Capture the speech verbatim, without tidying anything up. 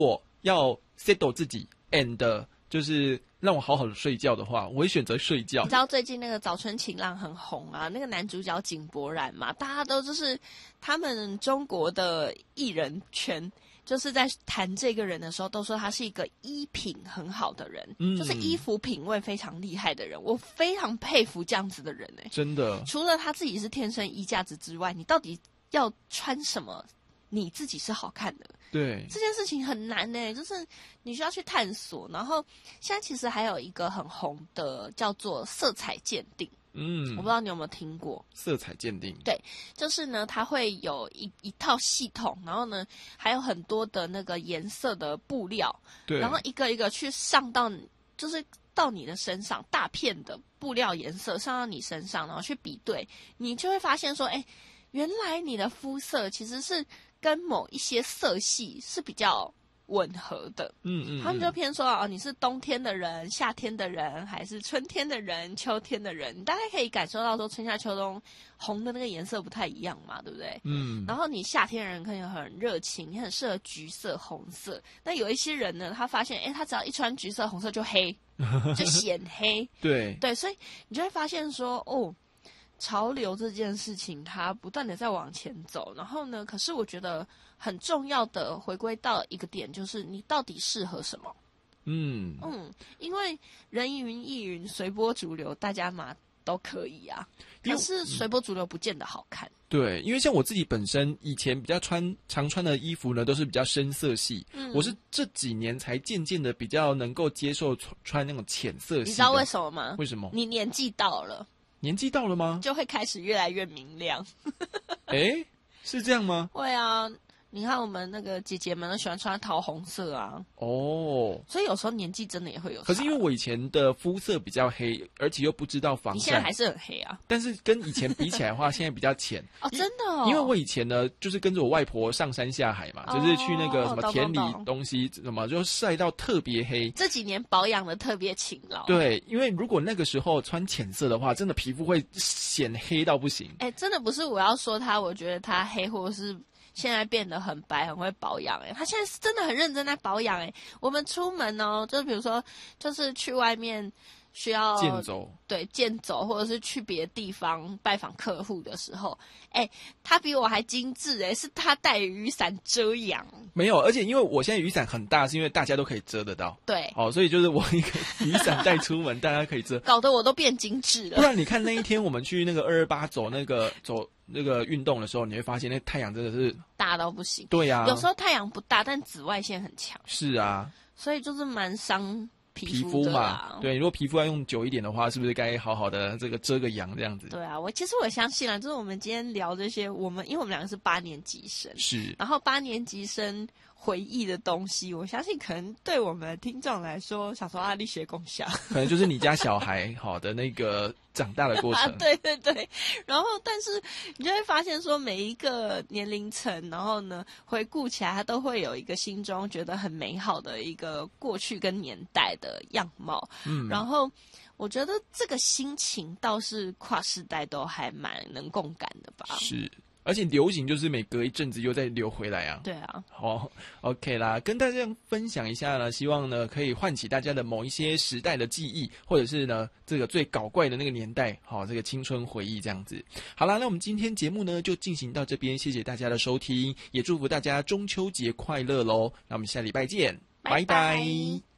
我要 settle 自己 and 就是让我好好的睡觉的话，我会选择睡觉。 你知道最近那个早春情浪很红啊，那个男主角井柏然嘛，大家都就是他们中国的艺人圈，就是在谈这个人的时候，都说他是一个衣品很好的人，嗯，就是衣服品味非常厉害的人。我非常佩服这样子的人哎、欸， 真的。除了他自己是天生衣架子之外，你到底要穿什么？你自己是好看的， 对这件事情很难呢、欸，就是你需要去探索。然后现在其实还有一个很红的叫做色彩鉴定，嗯，我不知道你有没有听过色彩鉴定。 对，就是呢，它会有一一套系统，然后呢，还有很多的那个颜色的布料， 对， 然后一个一个去上到，就是到你的身上，大片的布料颜色上到你身上，然后去比对，你就会发现说，哎，原来你的肤色其实是跟某一些色系是比较吻合的，嗯嗯，他们就偏说哦，你是冬天的人、夏天的人，还是春天的人、秋天的人，你大概可以感受到说春夏秋冬红的那个颜色不太一样嘛，对不对？嗯，然后你夏天人可能很热情，你很适合橘色、红色。那有一些人呢，他发现，哎，他只要一穿橘色、红色就黑，就显黑。 对对，所以你就会发现说，哦。潮流这件事情它不断的在往前走，然后呢，可是我觉得很重要的回归到一个点，就是你到底适合什么。嗯嗯，因为人云亦云，随波逐流，大家嘛都可以啊，可是随波逐流不见得好看。 对，因为像我自己本身以前比较穿常穿的衣服呢，都是比较深色系。嗯，我是这几年才渐渐的比较能够接受穿穿那种浅色系。 你知道为什么吗？ 为什么？ 你年纪到了。 年纪到了吗？ 就会开始越来越明亮。 诶，是这样吗？ 会啊，你看我们那个姐姐们都喜欢穿桃红色啊。 哦， 所以有时候年纪真的也会有差。 可是因为我以前的肤色比较黑，而且又不知道防晒。 你现在还是很黑啊。 但是跟以前比起来的话，现在比较浅。 哦，真的哦。 因为我以前呢，就是跟着我外婆上山下海嘛，哦、就是去那个什么田里东西，什么就晒到特别黑。 这几年保养的特别勤劳。 对，因为如果那个时候穿浅色的话，真的皮肤会显黑到不行。 哎，真的不是我要说他，我觉得他黑或者是。现在变得很白，很会保养哎，他现在是真的很认真在保养哎。我们出门哦，就比如说，就是去外面需要健走， 对健走，或者是去别的地方拜访客户的时候，哎，他比我还精致哎，是他带雨伞遮阳。 没有，而且因为我现在雨伞很大，是因为大家都可以遮得到。 对， 哦，所以就是我一个雨伞带出门，大家可以遮， 搞得我都变精致了。 不然你看那一天我们去那个二二八走那个走。那个运动的时候，你会发现那太阳真的是大到不行。 对呀、啊， 有时候太阳不大，但紫外线很强。 是啊， 所以就是蛮伤皮肤肤的嘛。对，如果皮肤要用久一点的话，是不是该好好的这个遮个阳这样子？ 对啊，我其实我相信啦，就是我们今天聊这些，我们因为我们两个是八年级生， 是， 然后八年级生回忆的东西，我相信可能对我们的听众来说，想说啊，力学共享， 可能就是你家小孩好的那个长大的过程。 啊、对对对，然后但是你就会发现说，每一个年龄层，然后呢回顾起来，他都会有一个心中觉得很美好的一个过去跟年代的样貌。嗯，然后我觉得这个心情倒是跨世代都还蛮能共感的吧。 是。而且流行就是每隔一阵子又再流回来啊。 对啊。 好 ，OK 啦，跟大家分享一下呢，希望呢可以唤起大家的某一些时代的记忆，或者是呢这个最搞怪的那个年代，好、哦，这个青春回忆这样子。好啦，那我们今天节目呢就进行到这边，谢谢大家的收听，也祝福大家中秋节快乐喽。那我们下礼拜见，拜拜。拜拜。